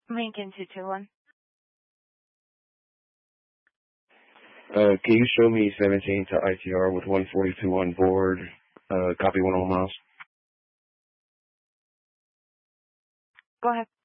Lincoln 221. Can you show me 17 to ITR with 142 on board? Copy 1 miles. Go ahead.